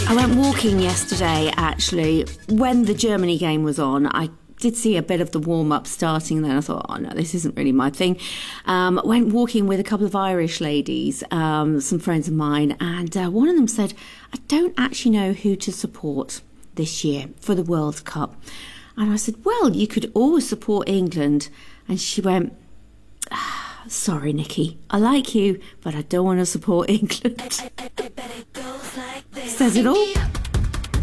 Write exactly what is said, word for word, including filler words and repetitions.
I went walking yesterday, actually, when the Germany game was on. I did see a bit of the warm-up starting then. I thought, oh no, this isn't really my thing. Um, went walking with a couple of Irish ladies, um, some friends of mine, and uh, one of them said, I don't actually know who to support this year for the World Cup. And I said, well, you could always support England. And she went, ah, sorry, Nikki, I like you, but I don't want to support England. Says it all.